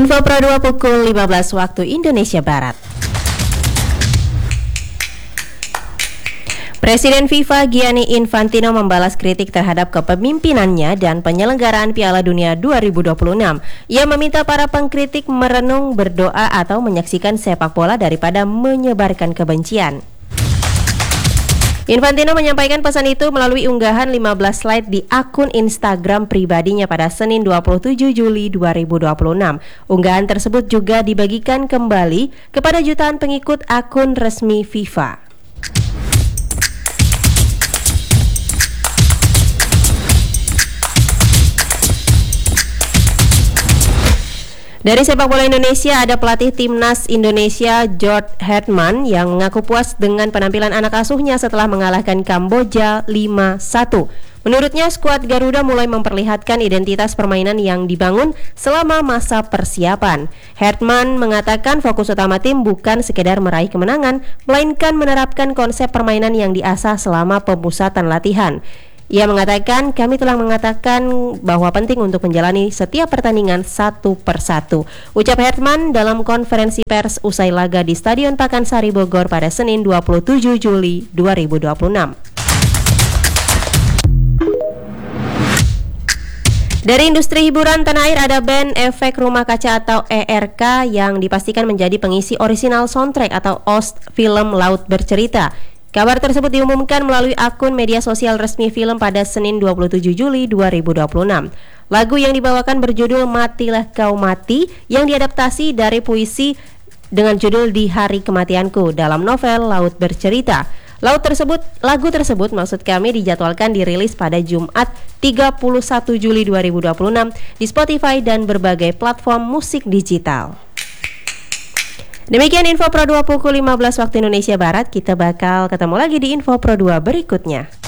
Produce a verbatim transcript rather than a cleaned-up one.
Info Pro dua pukul lima belas waktu Indonesia Barat. Presiden FIFA Gianni Infantino membalas kritik terhadap kepemimpinannya dan penyelenggaraan Piala Dunia dua ribu dua puluh enam. Ia meminta para pengkritik merenung, berdoa atau menyaksikan sepak bola daripada menyebarkan kebencian. Infantino menyampaikan pesan itu melalui unggahan lima belas slide di akun Instagram pribadinya pada Senin dua puluh tujuh Juli dua ribu dua puluh enam. Unggahan tersebut juga dibagikan kembali kepada jutaan pengikut akun resmi FIFA. Dari sepak bola Indonesia, ada pelatih timnas Indonesia George Herman yang mengaku puas dengan penampilan anak asuhnya setelah mengalahkan Kamboja lima satu. Menurutnya, skuad Garuda mulai memperlihatkan identitas permainan yang dibangun selama masa persiapan. Herman mengatakan fokus utama tim bukan sekedar meraih kemenangan, melainkan menerapkan konsep permainan yang diasah selama pemusatan latihan. Ia mengatakan, kami telah mengatakan bahwa penting untuk menjalani setiap pertandingan satu persatu. Ucap Herman dalam konferensi pers usai laga di Stadion Pakansari Bogor pada Senin dua puluh tujuh Juli dua ribu dua puluh enam. Dari industri hiburan tanah air, ada band Efek Rumah Kaca atau E R K yang dipastikan menjadi pengisi original soundtrack atau O S T film Laut Bercerita. Kabar tersebut diumumkan melalui akun media sosial resmi film pada Senin dua puluh tujuh Juli dua ribu dua puluh enam. Lagu yang dibawakan berjudul Matilah Kau Mati yang diadaptasi dari puisi dengan judul Di Hari Kematianku dalam novel Laut Bercerita. Laut tersebut, lagu tersebut maksud kami dijadwalkan dirilis pada Jumat tiga puluh satu Juli dua ribu dua puluh enam di Spotify dan berbagai platform musik digital. Demikian Info Pro dua pukul lima belas waktu Indonesia Barat. Kita bakal ketemu lagi di Info Pro dua berikutnya.